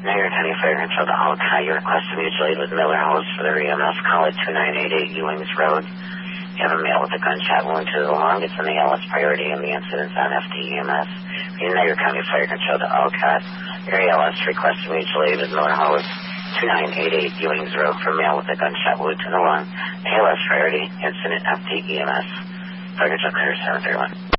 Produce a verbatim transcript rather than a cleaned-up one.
Niagara County Fire Control to Alki. Your request to mutual aid with Miller Hose for their E M S. Call at two nine eight eight Ewings Road. You have a male with a gunshot wound to the lung. It's an A L S priority and the incident's on F D E M S. Niagara County Fire Control to Alcott. Your A L S request to mutual aid with Miller Hose. two nine eight eight Ewings Road for male with a gunshot wound to the lung. A L S priority, incident F D E M S. Fire Control Clear seven three one.